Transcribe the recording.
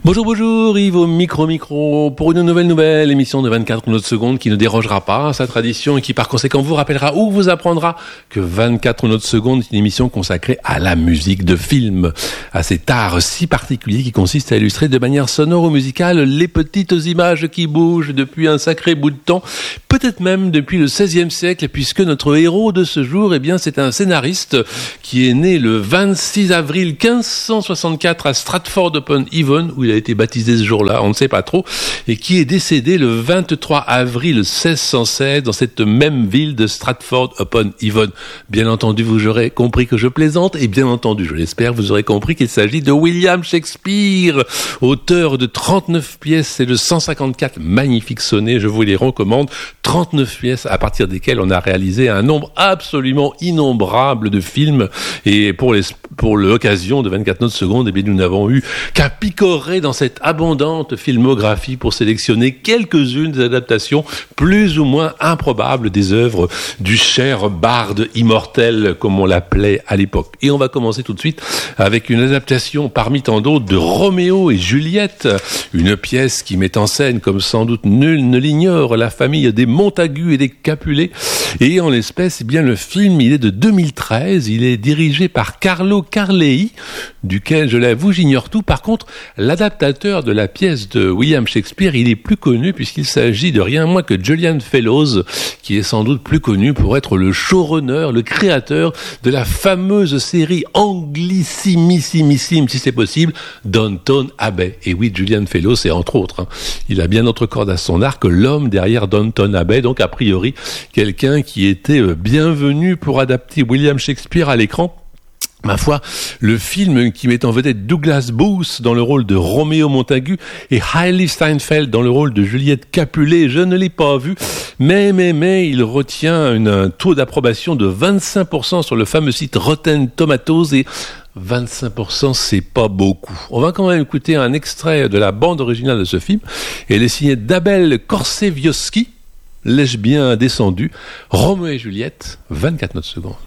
Bonjour, bonjour, Yves au micro, pour une nouvelle émission de 24 notes secondes qui ne dérogera pas à sa tradition et qui par conséquent vous rappellera ou vous apprendra que 24 notes secondes est une émission consacrée à la musique de film, à cet art si particulier qui consiste à illustrer de manière sonore ou musicale les petites images qui bougent depuis un sacré bout de temps, peut-être même depuis le XVIe siècle, puisque notre héros de ce jour, eh bien, c'est un scénariste qui est né le 26 avril 1564 à Stratford-upon-Avon, où il a été baptisé ce jour-là, on ne sait pas trop, et qui est décédé le 23 avril 1616 dans cette même ville de Stratford-upon-Avon. Bien entendu, vous aurez compris que je plaisante, et bien entendu, je l'espère, vous aurez compris qu'il s'agit de William Shakespeare, auteur de 39 pièces et de 154 magnifiques sonnets, je vous les recommande, 39 pièces à partir desquelles on a réalisé un nombre absolument innombrable de films, et pour l'occasion de 24 notes secondes, eh bien, nous n'avons eu qu'à picorer dans cette abondante filmographie pour sélectionner quelques-unes des adaptations plus ou moins improbables des œuvres du cher barde immortel, comme on l'appelait à l'époque. Et on va commencer tout de suite avec une adaptation parmi tant d'autres de Roméo et Juliette, une pièce qui met en scène, comme sans doute nul ne l'ignore, la famille des Montagu et des Capulet. Et en l'espèce, eh bien, le film, il est de 2013, il est dirigé par Carlo Carlei, duquel, je l'avoue, j'ignore tout. Par contre, l'adaptateur de la pièce de William Shakespeare, il est plus connu puisqu'il s'agit de rien moins que Julian Fellowes, qui est sans doute plus connu pour être le showrunner, le créateur de la fameuse série anglicissimissime, si c'est possible, Downton Abbey. Et oui, Julian Fellowes, c'est entre autres, il a bien d'autres cordes à son arc que l'homme derrière Downton Abbey, donc a priori, quelqu'un qui était bienvenu pour adapter William Shakespeare à l'écran. Ma foi, le film qui met en vedette Douglas Booth dans le rôle de Roméo Montagu et Hailey Steinfeld dans le rôle de Juliette Capulet, je ne l'ai pas vu, mais il retient un taux d'approbation de 25% sur le fameux site Rotten Tomatoes et 25%, c'est pas beaucoup. On va quand même écouter un extrait de la bande originale de ce film. Elle est signée d'Abel Korseviowski, l'ai-je bien descendu, Roméo et Juliette, 24 notes secondes.